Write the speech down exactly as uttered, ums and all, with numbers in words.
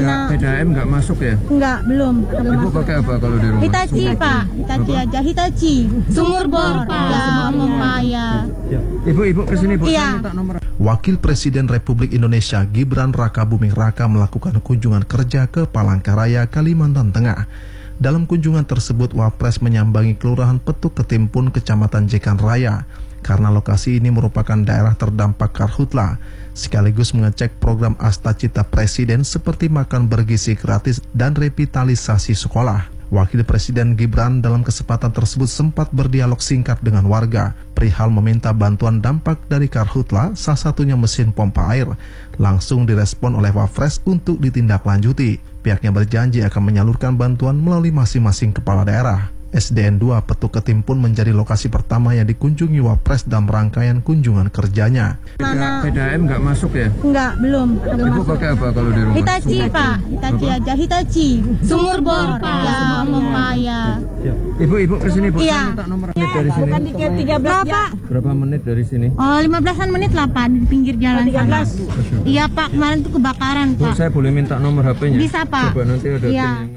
Mana? P D A M nggak masuk ya? Enggak, belum. belum Ibu masuk. pakai apa kalau di rumah? Hitachi, Pak. Hitachi Apa? aja. Hitachi. Sumur bor, Pak. Ya, Mempaya. Ya. Ibu, ibu kesini, Bu. Iya. Saya minta nomor. Wakil Presiden Republik Indonesia Gibran Rakabuming Raka melakukan kunjungan kerja ke Palangkaraya, Kalimantan Tengah. Dalam kunjungan tersebut, Wapres menyambangi Kelurahan Petuk Ketimpun, Kecamatan Jekan Raya, karena lokasi ini merupakan daerah terdampak karhutla, sekaligus mengecek program Astacita Presiden seperti makan bergizi gratis dan revitalisasi sekolah. Wakil Presiden Gibran dalam kesempatan tersebut sempat berdialog singkat dengan warga perihal meminta bantuan dampak dari karhutla, salah satunya mesin pompa air. Langsung direspon oleh Wapres untuk ditindaklanjuti. Pihaknya berjanji akan menyalurkan bantuan melalui masing-masing kepala daerah. S D N dua Petuk Ketimpun menjadi lokasi pertama yang dikunjungi Wapres dalam rangkaian kunjungan kerjanya. Mana? P D A M nggak masuk ya? Enggak, belum. belum Ibu masuk. pakai apa kalau di rumah? Hitachi, Pak. Hitachi Apa? aja. Hitachi. Sumur bor, Pak. Ya, Mempaya. Ya. Ibu, ibu kesini, Bu. Iya. Saya minta nomor menit dari sini. Berapa? Berapa menit dari sini? Oh, lima belasan menit lah, Pak, di pinggir jalan sana. Iya, Pak. Kemarin tuh kebakaran, Bu, Pak. saya boleh minta nomor H P-nya? Bisa, Pak. Coba nanti ada Iya. tim yang